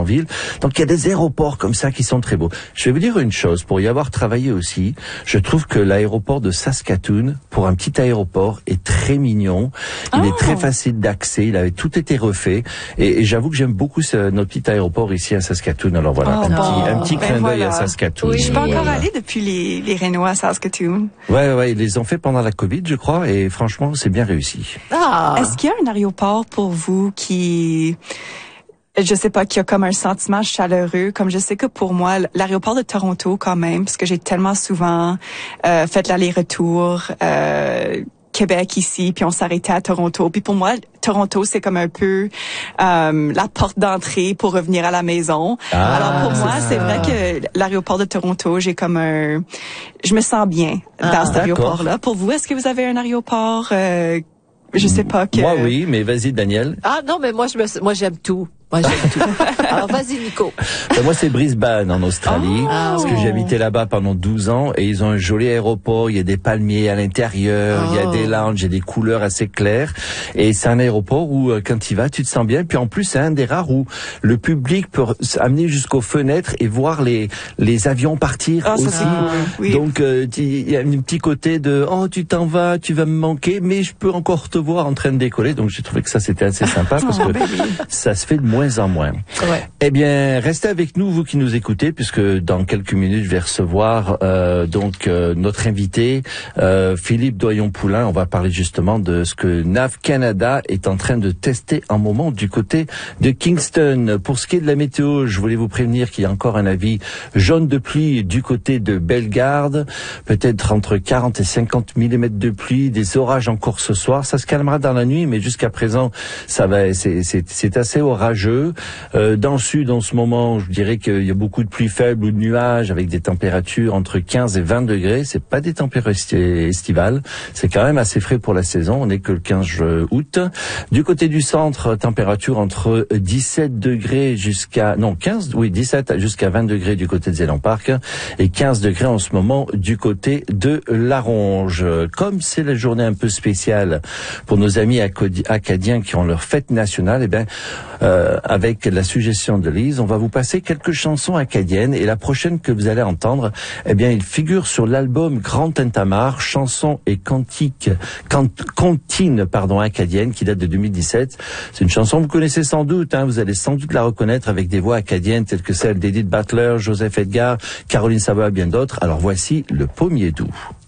en ville. Donc il y a des aéroports comme ça qui sont très beaux. Je vais vous dire une chose, pour y avoir travaillé aussi, je trouve que l'aéroport de Saskatoon, pour un petit aéroport, est très mignon. Il est très facile d'accès, il avait tout été refait. Et j'avoue que j'aime beaucoup notre petit aéroport ici à Saskatoon. Alors voilà, un petit clin d'œil à Saskatoon. Oui, je suis pas encore allée depuis les Rénaux à Saskatoon. Ouais, ils les ont fait pendant la COVID, je crois, et franchement, c'est bien réussi. Est-ce qu'il y a un aéroport pour vous qui, je sais pas, qui a comme un sentiment chaleureux, comme je sais que pour moi, l'aéroport de Toronto quand même, parce que j'ai tellement souvent fait l'aller-retour, Québec ici, puis on s'arrêtait à Toronto. Puis pour moi, Toronto, c'est comme un peu la porte d'entrée pour revenir à la maison. Alors pour moi, c'est vrai que l'aéroport de Toronto, je me sens bien dans cet aéroport-là. Pour vous, est-ce que vous avez un aéroport, je sais pas que... Moi, oui, mais vas-y, Daniel. Non, mais moi j'aime tout. Alors, vas-y, Nico. Moi, c'est Brisbane, en Australie. Parce que j'ai habité là-bas pendant 12 ans et ils ont un joli aéroport. Il y a des palmiers à l'intérieur. Il y a des lounges, il y a des couleurs assez claires. Et c'est un aéroport où, quand tu y vas, tu te sens bien. Puis en plus, c'est un des rares où le public peut amener jusqu'aux fenêtres et voir les avions partir aussi. Oui. Donc, il y a un petit côté de, tu t'en vas, tu vas me manquer, mais je peux encore te voir en train de décoller. Donc, j'ai trouvé que ça, c'était assez sympa parce que ça se fait de moins en moins. Ouais. Eh bien, restez avec nous, vous qui nous écoutez, puisque dans quelques minutes, je vais recevoir notre invité, Philippe Doyon-Poulain. On va parler justement de ce que NAV Canada est en train de tester en moment du côté de Kingston. Pour ce qui est de la météo, je voulais vous prévenir qu'il y a encore un avis jaune de pluie du côté de Bellegarde, peut-être entre 40 et 50 mm de pluie, des orages encore ce soir. Ça se calmera dans la nuit, mais jusqu'à présent, c'est assez orageux. Dans le sud, en ce moment, je dirais qu'il y a beaucoup de pluie faible ou de nuages avec des températures entre 15 et 20 degrés. C'est pas des températures estivales. C'est quand même assez frais pour la saison. On n'est que le 15 août. Du côté du centre, température entre 17 degrés 17 jusqu'à 20 degrés du côté de Zéland Park et 15 degrés en ce moment du côté de La Ronge. Comme c'est la journée un peu spéciale pour nos amis acadiens qui ont leur fête nationale, avec la suggestion de Lise, on va vous passer quelques chansons acadiennes et la prochaine que vous allez entendre, il figure sur l'album Grand Tintamarre, chansons et comptines acadiennes qui date de 2017. C'est une chanson que vous connaissez sans doute, vous allez sans doute la reconnaître avec des voix acadiennes telles que celles d'Edith Butler, Joseph Edgar, Caroline Savoie et bien d'autres. Alors voici Le Pommier Doux.